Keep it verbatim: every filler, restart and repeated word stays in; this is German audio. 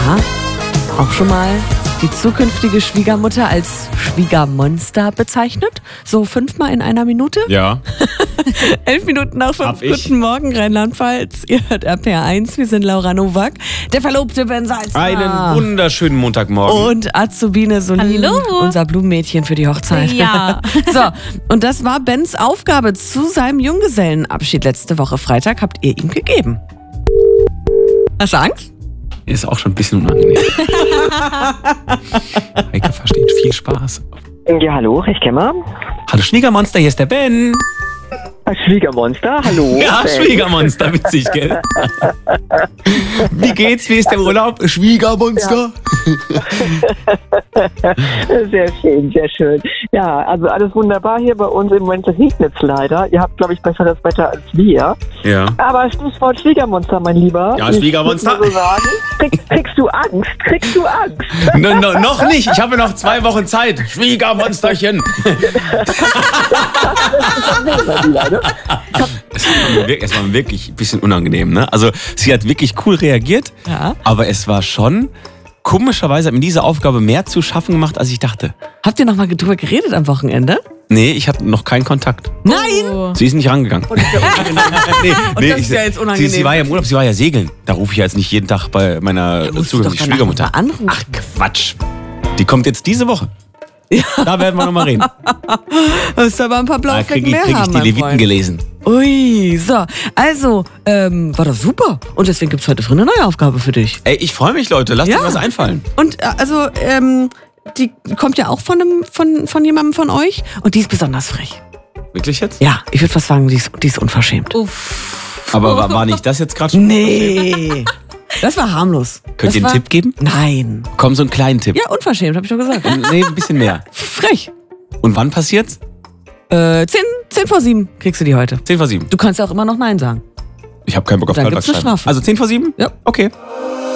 Aha. Auch schon mal die zukünftige Schwiegermutter als Schwiegermonster bezeichnet? So fünfmal in einer Minute? Ja. Elf Minuten nach fünf. Guten Morgen, Rheinland-Pfalz. Ihr hört R P R eins, wir sind Laura Nowak, der Verlobte Ben Salzner. Einen wunderschönen Montagmorgen. Und Azubine Solin, Hallo. unser Blumenmädchen für die Hochzeit. Ja. So, und das war Bens Aufgabe zu seinem Junggesellenabschied letzte Woche Freitag. Habt ihr ihm gegeben? Hast du Angst? Ist auch schon ein bisschen unangenehm. Heike versteht viel Spaß. Ja, hallo, ich kenne Hallo Schwiegermonster, hier ist der Ben. Schwiegermonster, hallo. Ja, Ben. Schwiegermonster, witzig, gell? Wie geht's? Wie ist der Urlaub? Schwiegermonster? Sehr schön, sehr schön. Ja, also alles wunderbar hier bei uns. Im Moment regnet es leider. Ihr habt, glaube ich, besseres Wetter als wir. Ja. Aber Stichwort Schwiegermonster, mein Lieber. Ja, Schwiegermonster. Ich muss nur so sagen, kriegst, kriegst du Angst? Kriegst du Angst? No, no, noch nicht, ich habe noch zwei Wochen Zeit. Schwiegermonsterchen. Es war, mir wirklich, es war wirklich ein bisschen unangenehm, ne? Also sie hat wirklich cool reagiert, Ja. aber es war schon, komischerweise hat mir diese Aufgabe mehr zu schaffen gemacht, als ich dachte. Habt ihr noch mal drüber geredet am Wochenende? Nee, ich hatte noch keinen Kontakt. Nein! Sie ist nicht rangegangen. Und das ist ja unangenehm. Nee, Und das ist ja jetzt unangenehm. Sie, sie war ja im Urlaub, sie war ja segeln. Da rufe ich ja jetzt nicht jeden Tag bei meiner musst du doch zukünftigen danach Schwiegermutter. mal anrufen. Ach Quatsch. Die kommt jetzt diese Woche. Ja. Da werden wir nochmal reden. Hast aber ein paar Da blaue kriege Flecken ich, mehr krieg ich haben, die mein Leviten Freund. gelesen. Ui, so. Also, ähm, war das super. Und deswegen gibt es heute früh eine neue Aufgabe für dich. Ey, ich freue mich, Leute. Lasst Ja. euch was einfallen. Und äh, also, ähm, die kommt ja auch von, einem, von, von jemandem von euch. Und die ist besonders frech. Wirklich jetzt? Ja, ich würde fast sagen, die ist, die ist unverschämt. Uff. Aber war, war nicht das jetzt gerade schon? Nee. Das war harmlos. Könnt das ihr einen war, Tipp geben? Nein. Komm, so einen kleinen Tipp. Ja, unverschämt, habe ich doch gesagt. Nee, ein bisschen mehr. Frech. Und wann passiert's? Äh, zehn, zehn vor sieben kriegst du die heute. zehn vor sieben. Du kannst ja auch immer noch Nein sagen. Ich habe keinen Bock auf Dann gibt's eine Kaltwachsschreiben. Strafe. Also zehn vor sieben? Ja. Okay.